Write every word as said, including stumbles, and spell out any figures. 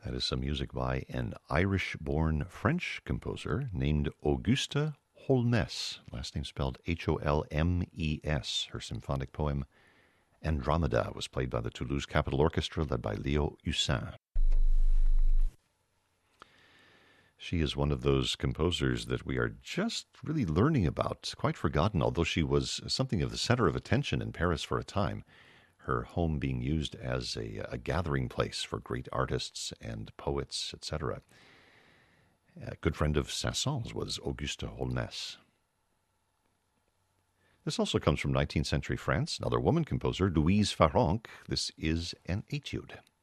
That is some music by an Irish-born French composer named Auguste Holmes, last name spelled H O L M E S. Her symphonic poem Andromeda was played by the Toulouse Capitol Orchestra, led by Leo Hussin. She is one of those composers that we are just really learning about, quite forgotten, although she was something of the center of attention in Paris for a time, her home being used as a, a gathering place for great artists and poets, et cetera. A good friend of Saint-Saëns was Auguste Holmes. This also comes from nineteenth century France, another woman composer, Louise Farrenc. This is an etude.